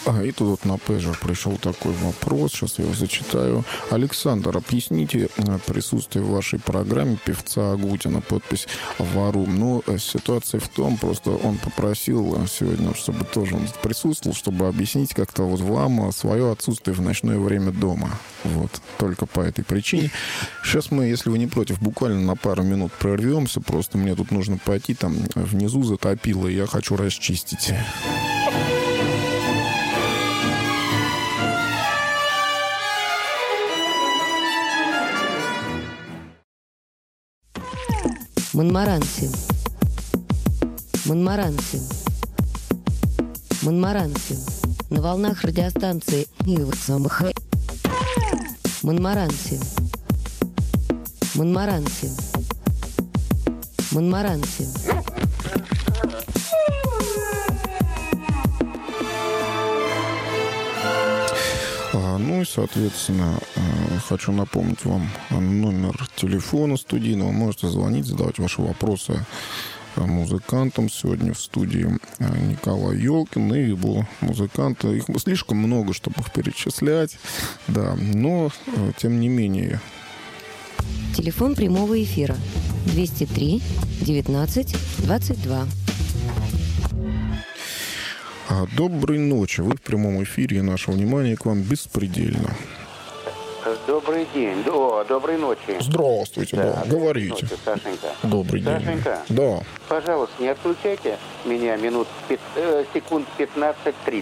И тут вот на пейджер пришел такой вопрос, сейчас я его зачитаю. Александр, объясните присутствие в вашей программе певца Агутина, подпись «Варум». Ну, ситуация в том, просто он попросил сегодня, чтобы тоже он присутствовал, чтобы объяснить как-то вот вам свое отсутствие в ночное время дома. Вот, только по этой причине. Сейчас мы, если вы не против, буквально на пару минут прервемся, просто мне тут нужно пойти, там внизу затопило, и я хочу расчистить. Монмаранси. Монмаранси. Монмаранси. На волнах радиостанции Монмаранси. Монмаранси. Монмаранси. Ну и, соответственно, хочу напомнить вам номер телефона студийного. Можете звонить, задавать ваши вопросы музыкантам. Сегодня в студии Николай Ёлкин и его музыканты. Их слишком много, чтобы их перечислять. Да, но, тем не менее. Телефон прямого эфира 203 19 22. Доброй ночи. Вы в прямом эфире, и наше внимание к вам беспредельно. Добрый день. Доброй ночи. Здравствуйте, да. Говорите. Ночи, Сашенька. Добрый день. Сашенька, да. Пожалуйста, не отключайте меня секунд 15-30.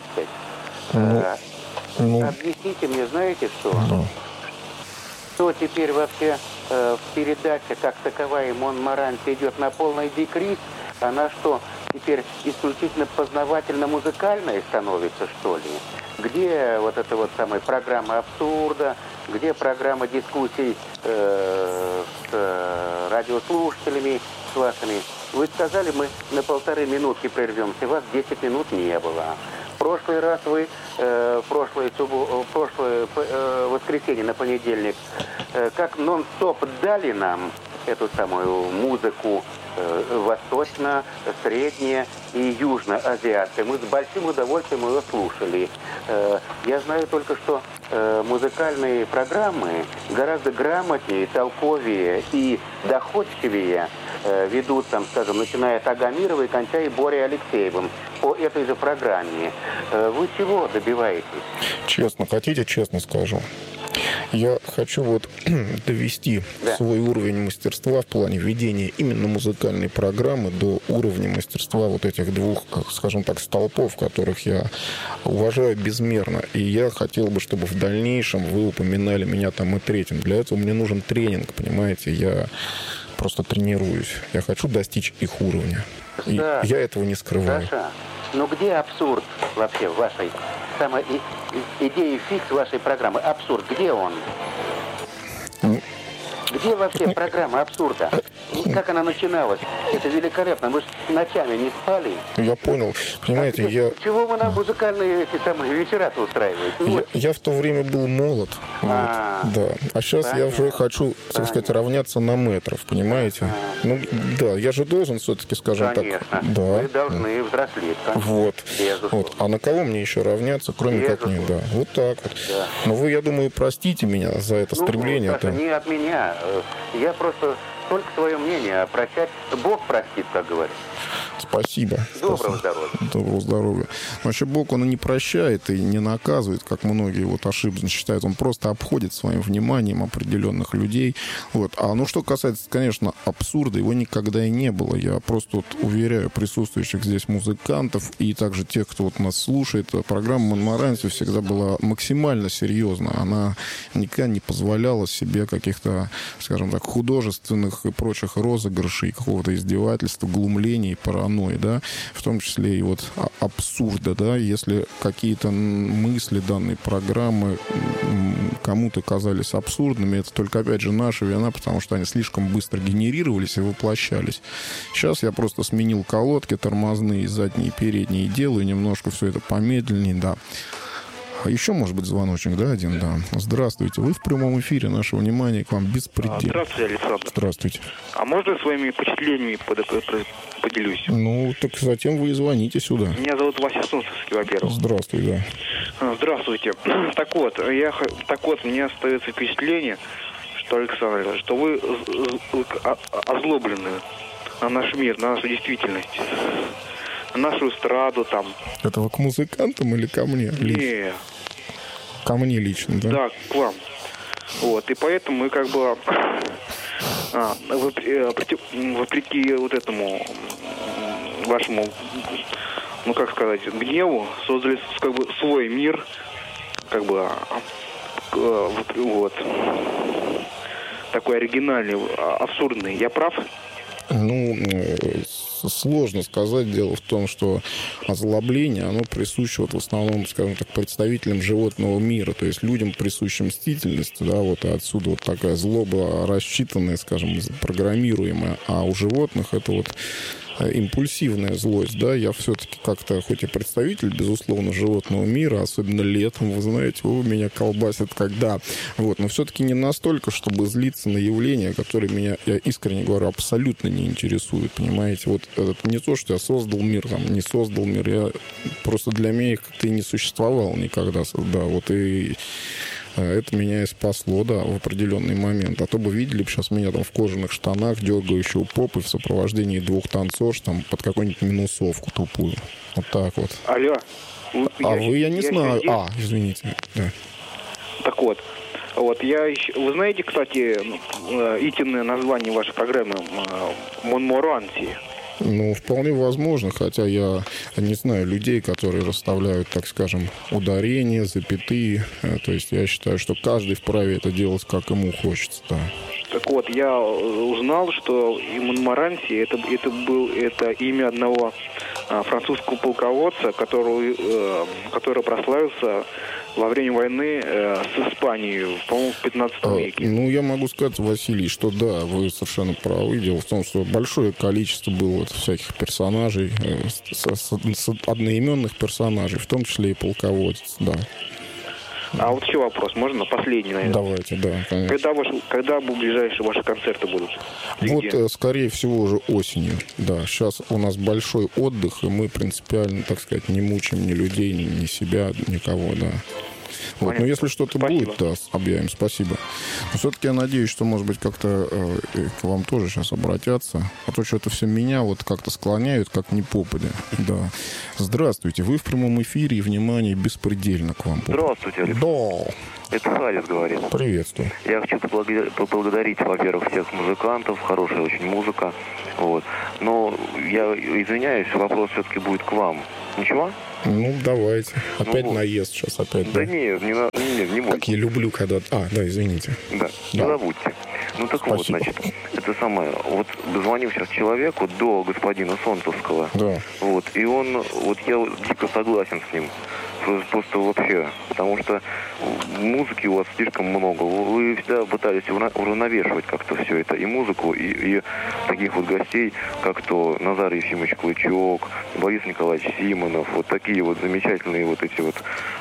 Объясните мне, знаете что? Да. Что теперь вообще в передаче, как таковая, Монмаранси идет на полный декрет? Она что, теперь исключительно познавательно-музыкальная становится, что ли? Где вот эта вот самая программа абсурда, где программа дискуссий с радиослушателями, с вашими? Вы сказали, мы на 1,5 минутки прервемся, вас 10 минут не было. В прошлый раз вы, прошлое воскресенье на понедельник, как нон-стоп дали нам эту самую музыку восточно, средне и южноазиатской. Мы с большим удовольствием ее слушали. Я знаю только, что музыкальные программы гораздо грамотнее, толковее и доходчивее ведут, там, скажем, начиная от Агамирова и кончая Борей Алексеевым по этой же программе. Вы чего добиваетесь? Честно, хотите, честно скажу. Я хочу вот довести свой уровень мастерства в плане ведения именно музыкальной программы до уровня мастерства вот этих двух, скажем так, столпов, которых я уважаю безмерно. И я хотел бы, чтобы в дальнейшем вы упоминали меня там и третьим. Для этого мне нужен тренинг, понимаете? Я просто тренируюсь. Я хочу достичь их уровня. И я этого не скрываю. Саша, ну где абсурд вообще в вашей самой идее фикс вашей программы? Абсурд, где он? Где вообще программа абсурда? Как она начиналась? Это великолепно. Мы же ночами не спали. Я понял. Понимаете, я... Чего вы нам музыкальные эти самые вечера-то устраиваете? Я в то время был молод. Да. А сейчас я уже хочу, так сказать, равняться на метров, понимаете? Ну, да, я же должен все-таки, скажем так... Да. Вы должны взрослеть. Вот. А на кого мне еще равняться, кроме как не, да. Вот так вот. Да. Но вы, я думаю, простите меня за это стремление. Саша, не от меня. Я просто только свое мнение, а прощать Бог простит, как говорят. Спасибо. Доброго здоровья. Доброго здоровья. Вообще Бог, Он и не прощает, и не наказывает, как многие вот ошибочно считают. Он просто обходит своим вниманием определенных людей. Вот. А ну что касается, конечно, абсурда, его никогда и не было. Я просто вот уверяю присутствующих здесь музыкантов и также тех, кто вот нас слушает, программа «Монмаранси» всегда была максимально серьезна. Она никогда не позволяла себе каких-то, скажем так, художественных и прочих розыгрышей, какого-то издевательства, глумлений, паранойи, да, в том числе и вот абсурда, да, если какие-то мысли данной программы кому-то казались абсурдными, это только, опять же, наша вина, потому что они слишком быстро генерировались и воплощались. Сейчас я просто сменил колодки тормозные, задние, передние, и делаю немножко все это помедленнее, да. Еще, может быть, звоночек, да, один, да. Здравствуйте. Вы в прямом эфире. Наше внимание к вам беспредельно. Здравствуйте, Александр. Здравствуйте. А можно своими впечатлениями поделюсь? Ну, так затем вы и звоните сюда. Меня зовут Вася Солнцевский, во-первых. Здравствуй, да. Здравствуйте. Так вот, у меня остается впечатление, что, Александр, что вы озлоблены на наш мир, на нашу действительность, на нашу эстраду там. Это вы к музыкантам или ко мне? Не. Ко мне лично, да? Да, к вам. Вот, и поэтому мы как бы вопреки вот этому вашему, ну как сказать, гневу, создали как бы свой мир, как бы вот такой оригинальный, абсурдный. Я прав? Ну, сложно сказать. Дело в том, что озлобление, оно присуще вот в основном, скажем так, представителям животного мира, то есть людям присуща мстительность, да, вот и отсюда вот такая злоба рассчитанная, скажем, программируемая, а у животных это вот импульсивная злость, да, я все-таки как-то, хоть и представитель, безусловно, животного мира, особенно летом, вы знаете, меня колбасит когда, вот, но все-таки не настолько, чтобы злиться на явления, которые меня, я искренне говорю, абсолютно не интересуют, понимаете, вот это не то, что я создал мир, там, не создал мир, я просто для меня их как-то и не существовал никогда, да, вот и это меня и спасло, да, в определенный момент. А то бы видели бы сейчас меня там в кожаных штанах, дергающего попы в сопровождении 2 танцорш там под какую-нибудь минусовку тупую. Вот так вот. Алло. Я не знаю. Извините. Да. Так вот. Вот, вы знаете, кстати, истинное название вашей программы «Монморанси»? Ну, вполне возможно, хотя я не знаю людей, которые расставляют, так скажем, ударения, запятые. То есть я считаю, что каждый вправе это делать, как ему хочется, да. Так вот, я узнал, что Монморанси это имя одного французского полководца, который прославился во время войны с Испанией, по-моему, в 15 веке. Ну, я могу сказать, Василий, что да, вы совершенно правы. Дело в том, что большое количество было всяких персонажей, одноименных персонажей, в том числе и полководец, да. А вот еще вопрос, можно последний, наверное? Давайте, да, конечно. Когда ближайшие ваши концерты будут? Вот, скорее всего, уже осенью, да. Сейчас у нас большой отдых, и мы принципиально, так сказать, не мучаем ни людей, ни себя, никого, да. Вот. Но если что-то будет, да, объявим. Спасибо. Но все-таки я надеюсь, что, может быть, как-то к вам тоже сейчас обратятся. А то что-то все меня вот как-то склоняют, как ни попадя. Да. Здравствуйте. Вы в прямом эфире, и, внимание, беспредельно к вам. Здравствуйте, Александр. Да. Это Харис говорит. Приветствую. Я хочу поблагодарить, во-первых, всех музыкантов. Хорошая очень музыка. Вот. Но я извиняюсь, вопрос все-таки будет к вам. Ничего? Ну, давайте. Опять наезд сейчас, опять, да? Да нет, не будет. Как я люблю, когда... да, извините. Да, не забудьте. Ну, так Спасибо. вот, значит, это самое... Вот звонил сейчас человеку до господина Солнцевского. Да. Вот, и он... Вот я дико согласен с ним. Просто вообще. Потому что музыки у вас слишком много. Вы всегда пытались уравновешивать как-то все это. И музыку, и таких вот гостей, как то Назар Ефимович Клычок, Борис Николаевич Симонов. Вот такие вот замечательные вот эти вот...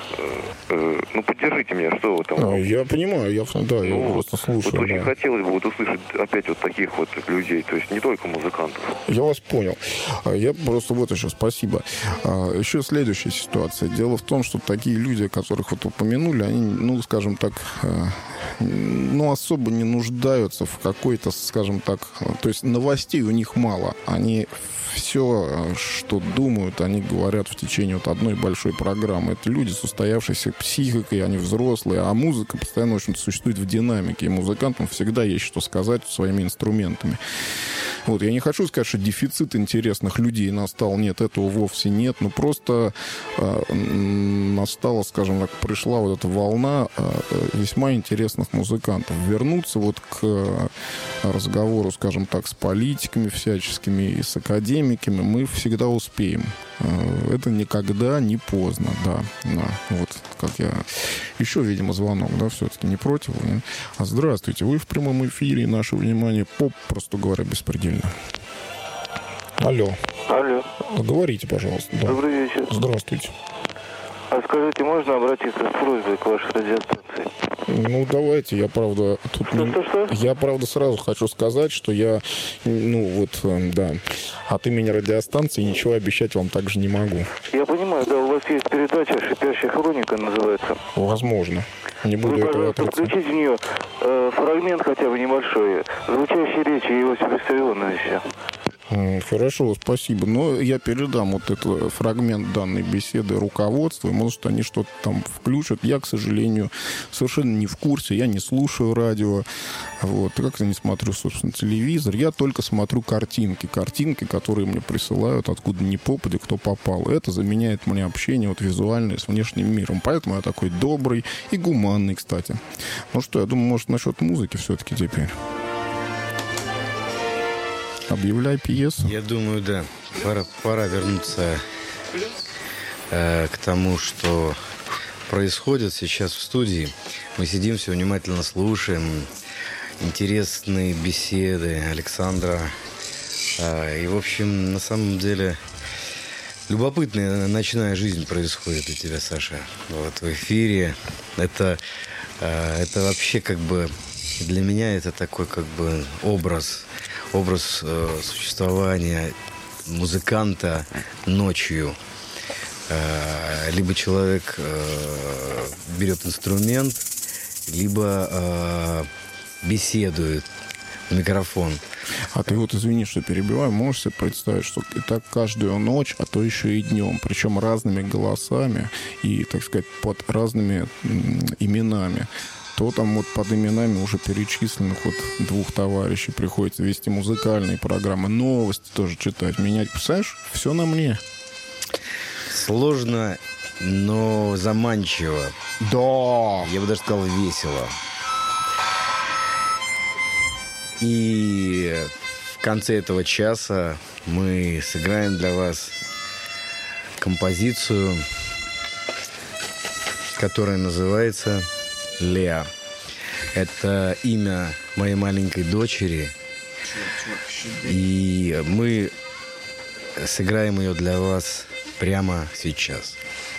ну, поддержите меня, что вы там... Я понимаю, я просто слушаю. Вот очень хотелось бы вот услышать опять вот таких вот людей. То есть не только музыкантов. Я вас понял. Я просто вот еще спасибо. Еще следующая ситуация. Дело в том, что такие люди, которых вот упомянули, они, ну, скажем так, ну, особо не нуждаются в какой-то, скажем так, то есть новостей у них мало. Они все, что думают, они говорят в течение вот одной большой программы. Это люди с устоявшейся психикой, они взрослые, а музыка постоянно, в общем-то, существует в динамике, и музыкантам всегда есть что сказать своими инструментами. Вот, я не хочу сказать, что дефицит интересных людей настал. Нет, этого вовсе нет. Но просто настала, скажем так, пришла вот эта волна весьма интересных музыкантов. Вернуться вот к разговору, скажем так, с политиками всяческими и с академиками мы всегда успеем. Это никогда не поздно, да. Вот, как я... Еще, видимо, звонок, да, все-таки не против. Нет? Здравствуйте, вы в прямом эфире, наше внимание, поп, просто говоря, беспредельно. Алло. Алло. Говорите, пожалуйста. Да. Добрый вечер. Здравствуйте. А скажите, можно обратиться с просьбой к вашей радиостанции? Ну, давайте, я, правда, тут... Что? Я, правда, сразу хочу сказать, что я, ну, вот, да, от имени радиостанции ничего обещать вам также не могу. Я понимаю, понимаю, да, у вас есть передача «Шипящая хроника» называется. Возможно. Не буду Вы, этого пожалуйста, отрицать. включите в нее фрагмент хотя бы небольшой, звучащей речи Иосифа Виссарионовича. Хорошо, спасибо. Но я передам вот этот фрагмент данной беседы руководству, и, может, они что-то там включат. Я, к сожалению, совершенно не в курсе, я не слушаю радио, вот, и как-то не смотрю, собственно, телевизор. Я только смотрю картинки, которые мне присылают, откуда ни попадя, кто попал. Это заменяет мне общение вот визуальное с внешним миром. Поэтому я такой добрый и гуманный, кстати. Ну что, я думаю, может, насчет музыки все-таки теперь. Объявляй пьесу. Я думаю, да. Пора вернуться к тому, что происходит сейчас в студии. Мы сидим, все внимательно слушаем интересные беседы Александра. И, в общем, на самом деле любопытная ночная жизнь происходит у тебя, Саша. Вот в эфире. Это вообще как бы для меня это такой как бы образ существования музыканта ночью. Либо человек берет инструмент, либо беседует в микрофон. А ты вот, извини, что перебиваю, можешь себе представить, что и так каждую ночь, а то еще и днем, причем разными голосами и, так сказать, под разными именами. То там вот под именами уже перечисленных вот двух товарищей приходится вести музыкальные программы, новости тоже читать, менять. Представляешь, все на мне. Сложно, но заманчиво. Да. Я бы даже сказал, весело. И в конце этого часа мы сыграем для вас композицию, которая называется «Леа». Это имя моей маленькой дочери. И мы сыграем ее для вас прямо сейчас.